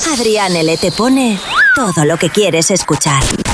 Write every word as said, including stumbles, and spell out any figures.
Adrián L. te pone todo lo que quieres escuchar.